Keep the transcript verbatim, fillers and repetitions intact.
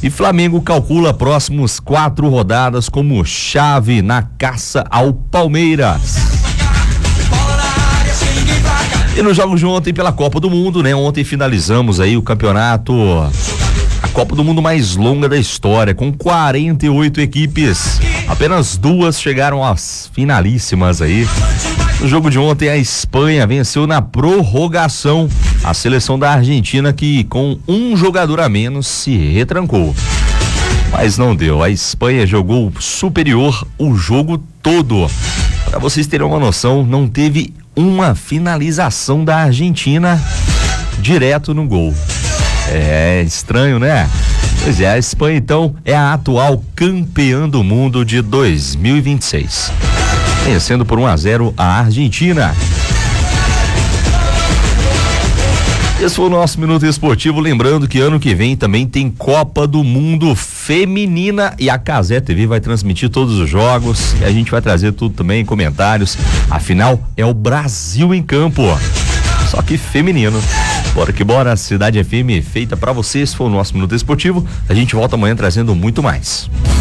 E Flamengo calcula próximos quatro rodadas como chave na caça ao Palmeiras. E nos jogos de ontem pela Copa do Mundo, né? Ontem finalizamos aí o campeonato, a Copa do Mundo mais longa da história, com quarenta e oito equipes. Apenas duas chegaram às finalíssimas aí. No jogo de ontem, a Espanha venceu na prorrogação a seleção da Argentina, que com um jogador a menos se retrancou. Mas não deu, a Espanha jogou superior o jogo todo. Para vocês terem uma noção, não teve uma finalização da Argentina direto no gol. É estranho, né? Pois é, a Espanha então é a atual campeã do mundo de dois mil e vinte e seis. Vencendo por um a zero a Argentina. Esse foi o nosso Minuto Esportivo, lembrando que ano que vem também tem Copa do Mundo Feminina e a Cazé T V vai transmitir todos os jogos e a gente vai trazer tudo também em comentários. Afinal, é o Brasil em campo, só que feminino. Bora que bora, Cidade F M feita pra vocês. Foi o nosso Minuto Esportivo. A gente volta amanhã trazendo muito mais.